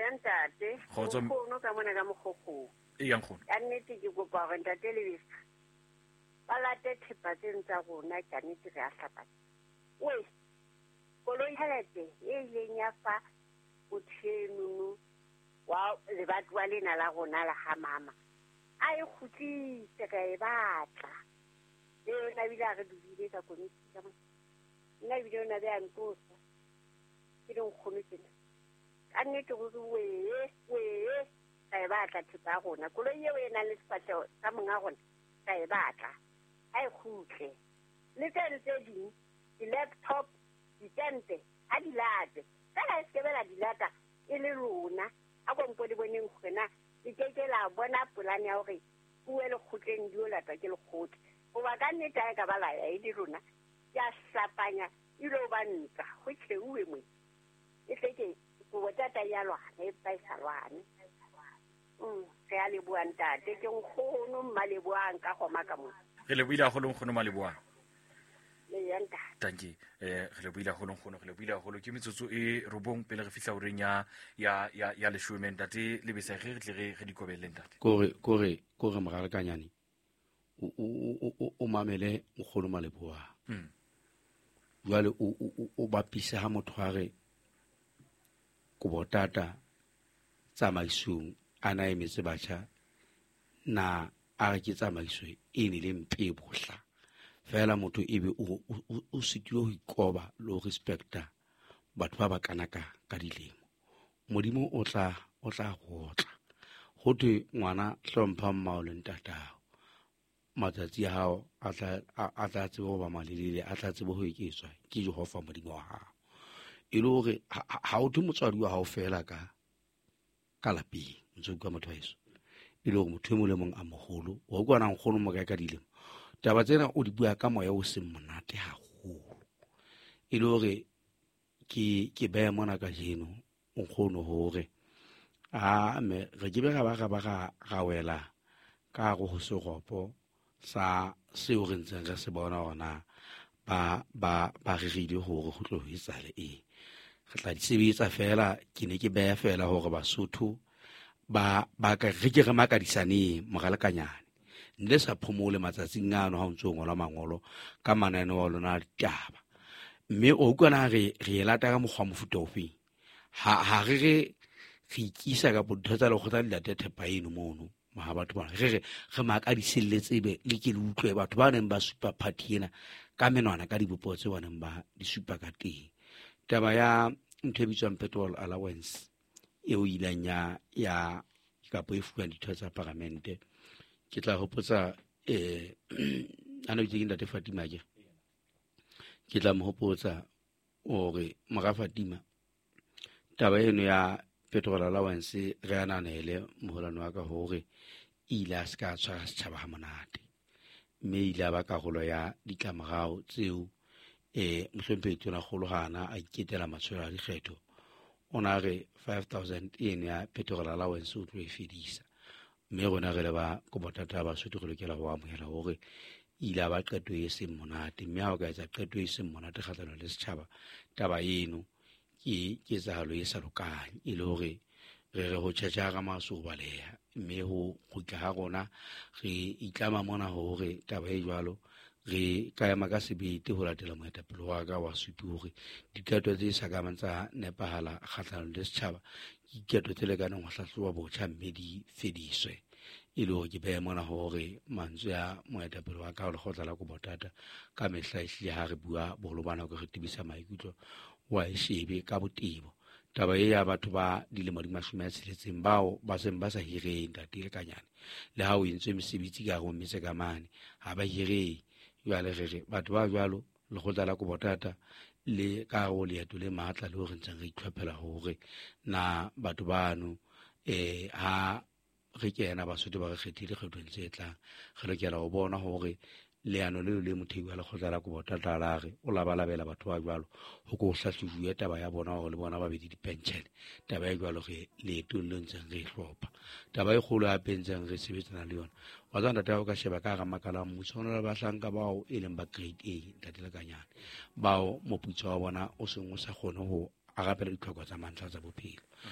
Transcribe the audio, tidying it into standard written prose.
ntate nkgono ka mona ka mokgokgo yang khona ka nnete ke kopa gore ntate Lebisa ba late thepatseng tsa rona ka nnete re a hlapana we koloi helete e ileng ya fa bothenunu wa lebatowa lena la rona la ga mama a e kgutlise ka e batla le yona bile a re dubile ka komiti ka mona nna bile yona be a ntosa ke nkgono tsena ka nnete gore wee ka e batla thepa ya rona koloi eo e nang le sefatlhego ka monga rona ka e batla a e kgutle le tse dingwe di-laptop ditente a di late fela e sekebela di lata e le lona a kompo di boneng gona le keke la bona polane ya gore bue lekgotleng di o latwa ke lekgotle goba ka nnete a e ka balaya e di lona ke a hlapanya ilo ba nka go tšheuwe mwe e tleke kobotata ya lwana e pa e sa lwane ge a leboang tate ke nkgono mma leboang ka goma ka mona re leboile a golong kgono maleboang le yanta tanki re leboile a golong kgono re leboile a golo ke metsotso e robong pele re fihla oreng ya leshome ntate Lebisa ge re tle re dikobeleng tate kore mogalekanyane o mamele nkgono maleboang jwale o bapise ha motho a re kobotata tsamaisong a na emetse batjha na a re ke tsamaiso e ne le mpe bohla fela motho ebe o sekile ho ikoba le ho respecta batho ba ba kanaka ka dilemo modimo o tla gotla go thwe ngwana hlompha mmao le ntatao matsatsi a hao a tla tsebe go ba malelele a tla tsebe go eketswa ke Jehova modimo wa hao e le gore ha o thwe motswadi wa hao fela ka lapeng ntse o ka motho wa eso e le gore motho e mo le mong a mogolo o kwana nkgono mo ka dilemo taba tsena o di bua ka moya o seng monate haholo e le gore ke baya mona ka jeno nkgono hore me re ke be ga wela ka go segopo sa seo re ntseng re se bona gona ba regile gore go tlo etsale re tla di sebetsa fela ke ne ke beya fela gore Basotho ba ka re makadisaneng mogalekanyane nle sa phomole matsatsing ano ha o ntse o ngola mangolo ka mananeo wa lona ditaba mme o ukana re elata ka mokgwa mofuta ofeng ha re ikisa ka bontho tsa le go tla dilate thepa eno mono ha batho ba re makadiselletsebe le ke le utlwe batho ba neng ba super party ena ka menwana ka dibopo tse ba neng ba di super ka teng taba ya ntho e bitswang petrol allowance eo ilang ya kapo e fuwang ditho tsa parlamente ke tla hopotsa ana itse ke ntate Fatima ke tla mo hopotsa gore moga Fatima taba eno ya petrol allowance re ananele moholano wa ka hore ila ska tshwara setjhaba ha monate mme ila ba karolo ya ditlamorao tseo mohlompe tsona gologana a iketela matshwao a dikgetho ona re 5000 eno ya petrol allowance o tlo e fedisa mme rona re le ba kobotata ba Basotho go lokela go amohela hore ila ba qeto e seng monate mme ha o ka etsa qeto e seng monate kgatlhanong le setjhaba taba eno ke tsalo e sa lokang e le hore re ho tjhatja ga maso baleha mme ho gutla ha rona re itlama mona hore taba e jwalo re ka ema ka sebete ho latela moetapele wa ka wa supi hore dikato tse sa ka mantsa nepahala kgatlhanong le setjhaba dikato tse le kanang ho hlahloba botjha mme di fediswe e le hore ke beya mona hore mantswe ya moetapele wa ka le kgotla la kobotata ka mehla ehlile ha re bua boholo ba nako re tebisa maikutlo wa e shebe ka botebo taba e ya batho ba dilemo di 16 bao ba seng ba sa hireng ntate lekanyane le ha o entse mesebetsi ka go metse ka mane ha ba hireng jwale re batho ba jwalo le go tla kobotata le ka go leeto le matla le go ntseng re itlhophela hore na batho bano ha re kena Basotho ba re kgethile kgethong tse tlang re lokela go bona hore leano le mothei wa lekgotla la kobotata la re o labalabela batho ba jwalo go go hlahlobuwe taba ya bona gore le bona ba be di pension taba ya jwalo re leetong le ntseng re hlopha taba e kgolo ya pension re sebetsana le yona wa tsana taba ka sheba ka ga makala mmuso ona ba hlanka bao e leng ba grade A ntate lekanyane bao moputso wa bona o seng o sa kgone ho agapela ditlhoko tsa mantlha tsa bophelo